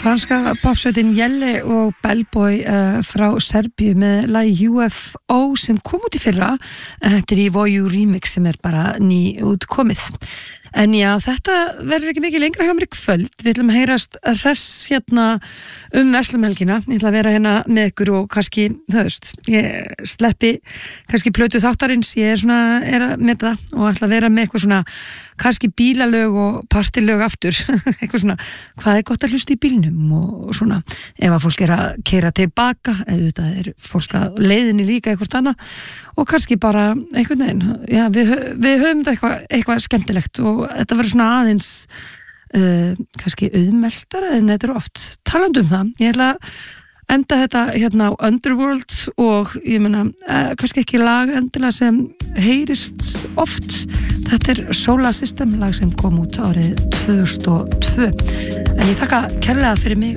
franska popsveitin Yelle og Bellboy frá Serbíu með lagi UFO sem kom út í fyrra. Þetta í Voju remix sem bara ný útkomið. En já, þetta verður ekki mikið lengra hjá mér í kvöld. Við ætlum að heyrast hress hérna verslumhelgina. Ég ætla að vera hérna með ykkur og kannski, þú veist, ég sleppi kannski plötu þáttarins, ég svona að meta það og ætla að vera með eitthvað svona kannski bílalög og partilög aftur eitthvað svona, hvað gott að hlusta í bílnum og svona, ef að fólk að keyra tilbaka, eða þetta fólk að leiðinni líka eitthvað annað og kannski bara einhvern veginn já, við höfum þetta eitthvað skemmtilegt og þetta verður svona aðeins kannski auðmeldara en þetta oft talandi það, ég ætla að enda þetta hérna á Underworld og ég meina, kannski ekki lag endilega sem heyrist oft, þetta Solar System lag sem kom út árið 2002 en ég þakka kærlega fyrir mig